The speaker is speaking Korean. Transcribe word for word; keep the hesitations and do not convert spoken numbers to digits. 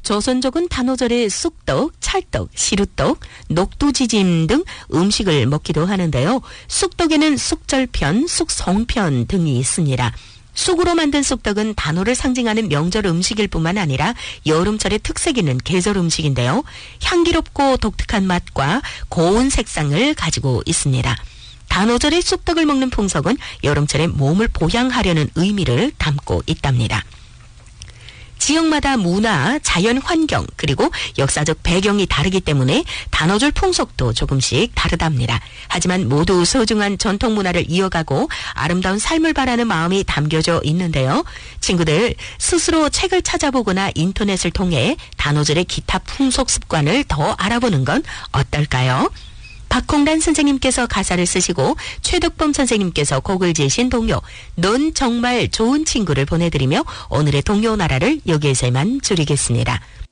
조선족은 단오절에 쑥떡, 찰떡, 시루떡, 녹두지짐 등 음식을 먹기도 하는데요. 쑥떡에는 쑥절편, 쑥송편 등이 있습니다. 쑥으로 만든 쑥떡은 단오를 상징하는 명절 음식일 뿐만 아니라 여름철의 특색 있는 계절 음식인데요. 향기롭고 독특한 맛과 고운 색상을 가지고 있습니다. 단오절에 쑥떡을 먹는 풍속은 여름철에 몸을 보양하려는 의미를 담고 있답니다. 지역마다 문화, 자연 환경, 그리고 역사적 배경이 다르기 때문에 단오절 풍속도 조금씩 다르답니다. 하지만 모두 소중한 전통 문화를 이어가고 아름다운 삶을 바라는 마음이 담겨져 있는데요. 친구들, 스스로 책을 찾아보거나 인터넷을 통해 단오절의 기타 풍속 습관을 더 알아보는 건 어떨까요? 박홍란 선생님께서 가사를 쓰시고 최덕범 선생님께서 곡을 지으신 동요 넌 정말 좋은 친구를 보내드리며 오늘의 동요 나라를 여기에서만 줄이겠습니다.